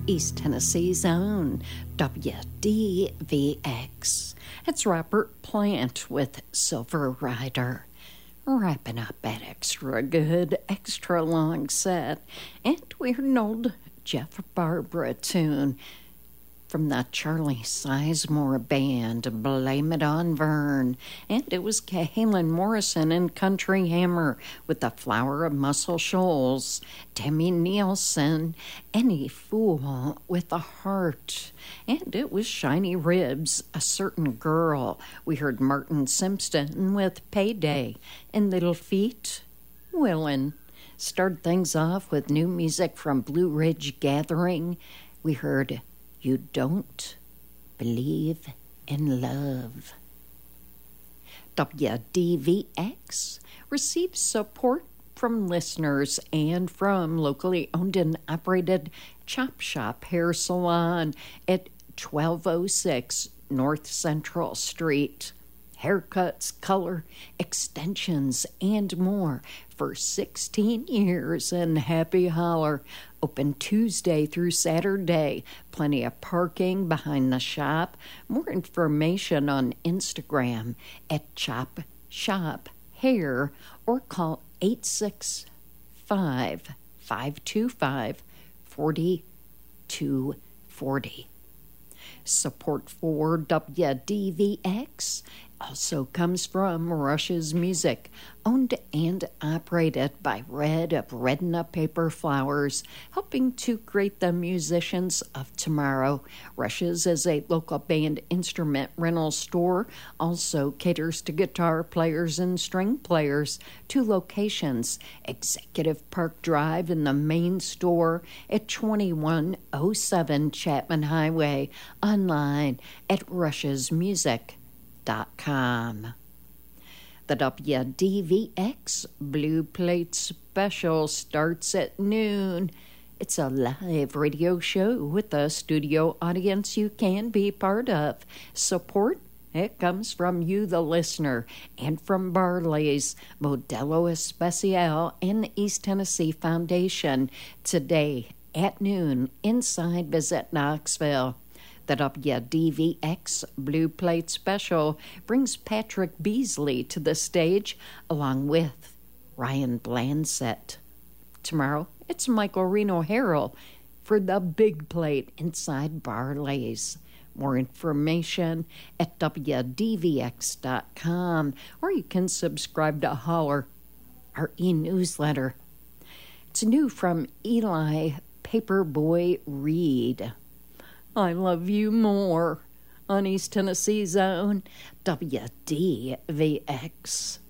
East Tennessee's own WDVX. It's Robert Plant with Silver Rider. Wrapping up that extra good, extra long set. And we heard an old Jeff Barbara tune from the Charlie Sizemore Band, Blame It on Vern. And it was Kaylin Morrison and Country Hammer with The Flower of Muscle Shoals, Demi Nielsen, Any Fool with a Heart. And it was Shiny Ribs, A Certain Girl. We heard Martin Simpson with Payday, and Little Feat, Willin'. Started things off with new music from Blue Ridge Gathering. We heard You Don't Believe in Love. WDVX receives support from listeners and from locally owned and operated Chop Shop Hair Salon at 1206 North Central Street. Haircuts, color, extensions, and more for 16 years in Happy Holler. Open Tuesday through Saturday. Plenty of parking behind the shop. More information on Instagram at Chop Shop Hair or call 865-525-4240. Support for WDVX also comes from Rush's Music, owned and operated by Red of Red and Up Paper Flowers, helping to create the musicians of tomorrow. Rush's is a local band instrument rental store, also caters to guitar players and string players. 2 locations, Executive Park Drive in the main store at 2107 Chapman Highway, online at rushesmusic.com. The WDVX Blue Plate Special starts at noon. It's a live radio show with a studio audience you can be part of. Support, it comes from you, the listener, and from Barley's Modelo Especial and the East Tennessee Foundation. Today at noon inside Visit Knoxville. The WDVX Blue Plate Special brings Patrick Beasley to the stage along with Ryan Blandsett. Tomorrow, it's Michael Reno Harrell for the Big Plate inside Barley's. More information at WDVX.com, or you can subscribe to Holler, our e-newsletter. It's new from Eli Paperboy Reed. I Love You More on East Tennessee's own WDVX.